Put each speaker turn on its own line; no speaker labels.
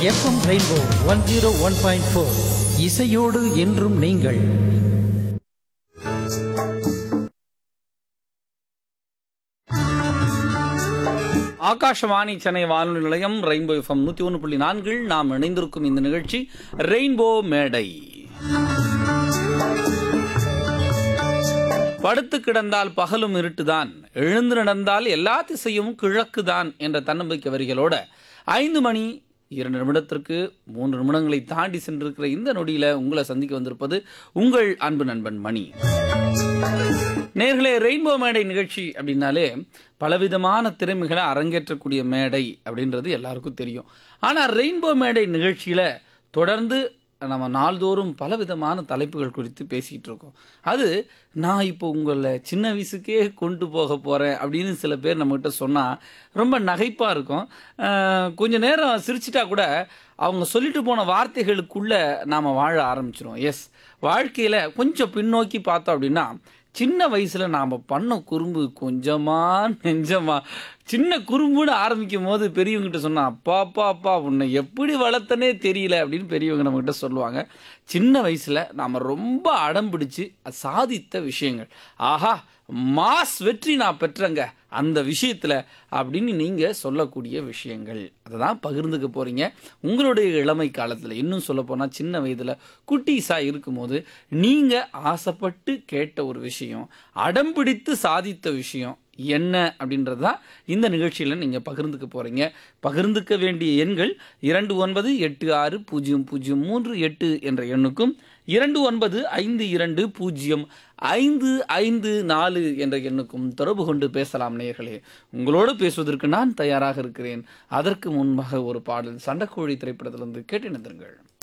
FM rainbow 101.4 இசையோடு என்றும் நீங்கள்.
ஆகாஷவாணி சென்னை வானொலி நிலையம் ரெயின்போ எஃப்எம் 101.4 நாம் இணைந்திருக்கும் இந்த நிகழ்ச்சி ரெயின்போ மேடை. படுத்து கிடந்தால் பகலும் இருட்டுதான், எழுந்து நடந்தால் எல்லா திசையும் கிழக்குதான் என்ற தன்னம்பிக்கை வரிகளோட 5 மணி 2 நிமிடத்திற்கு 3 நிமிடங்களை தாண்டி சென்றிருக்கிற இந்த நொடியில உங்களை சந்திக்க வந்திருப்பது உங்கள் அன்பு நண்பன் மணி. நேர்களே, ரெயின்போ மேடை நிகழ்ச்சி அப்படின்னாலே பலவிதமான திறமைகளை அரங்கேற்றக்கூடிய மேடை அப்படின்றது எல்லாருக்கும் தெரியும். ஆனால் ரெயின்போ மேடை நிகழ்ச்சியில் தொடர்ந்து நம்ம நாள்தோறும் பலவிதமான தலைப்புகள் குறித்து பேசிகிட்டு இருக்கோம். அது நான் இப்போ உங்களை சின்ன வயசுக்கே கொண்டு போக போகிறேன் அப்படின்னு சில பேர் நம்மகிட்ட சொன்னால் ரொம்ப நகைப்பாக இருக்கும். கொஞ்சம் நேரம் சிரிச்சிட்டா கூட அவங்க சொல்லிட்டு போன வார்த்தைகளுக்குள்ளே நாம் வாழ ஆரம்பிச்சிடும். எஸ், வாழ்க்கையில் கொஞ்சம் பின்னோக்கி பார்த்தோம் அப்படின்னா சின்ன வயசில் நாம் பண்ண குறும்பு கொஞ்சமா நெஞ்சமா. சின்ன குறும்புன்னு ஆரம்பிக்கும் போது பெரியவங்ககிட்ட சொன்னால் அப்பா அப்பா அப்பா உன்னை எப்படி வளர்த்தனே தெரியல அப்படின்னு பெரியவங்க நம்மகிட்ட சொல்லுவாங்க. சின்ன வயசில் நாம் ரொம்ப அடம் பிடிச்சி சாதித்த விஷயங்கள், ஆஹா மாஸ் வெற்றி நான் பெற்றங்க அந்த விஷயத்தில் அப்படின்னு நீங்கள் சொல்லக்கூடிய விஷயங்கள், அதை தான் பகிர்ந்துக்க போகிறீங்க. உங்களுடைய இளமை காலத்தில், இன்னும் சொல்லப்போனால் சின்ன வயதில் குட்டீஸாக இருக்கும்போது நீங்கள் ஆசைப்பட்டு கேட்ட ஒரு விஷயம், அடம் பிடித்து சாதித்த விஷயம் என்ன அப்படின்றது தான் இந்த நிகழ்ச்சியில் நீங்கள் பகிர்ந்துக்க போகிறீங்க. பகிர்ந்துக்க வேண்டிய எண்கள் 29860038 என்ற எண்ணுக்கும் 29520554 என்ற எண்ணுக்கும் தொடர்பு கொண்டு பேசலாம். நேயர்களே, உங்களோடு பேசுவதற்கு நான் தயாராக இருக்கிறேன். அதற்கு முன்பாக ஒரு பாடல் சண்டைக்கோழி திரைப்படத்திலிருந்து கேட்டு நிறுத்துங்கள்.